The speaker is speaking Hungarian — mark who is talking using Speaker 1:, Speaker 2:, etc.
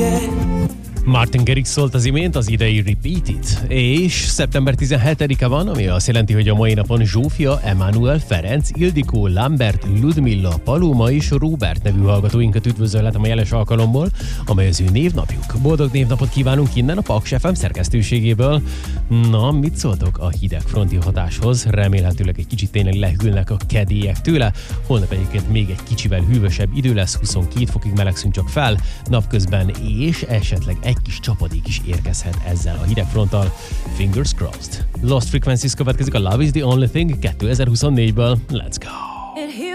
Speaker 1: Martin Garrix szólt az imént, az idei Repeat It, és szeptember 17-e van, ami azt jelenti, hogy a mai napon Zsófia, Emmanuel, Ferenc, Ildikó, Lambert, Ludmilla, Paloma és Robert nevű hallgatóinkat üdvözölhetem a jeles alkalomból, amely az ő névnapjuk. Boldog névnapot kívánunk innen a Paks FM szerkesztőségéből. Na, mit szóltok a hidegfronti hatáshoz? Remélhetőleg egy kicsit tényleg lehűlnek a kedélyek tőle. Holnap egyébként még egy kicsivel hűvösebb idő lesz, 22 fokig melegszünk csak fel napközben, és esetleg egy kis csapadék is érkezhet ezzel a hidegfronttal. Fingers crossed. Lost Frequencies következik, a Love is the Only Thing 2024-ből. Let's go!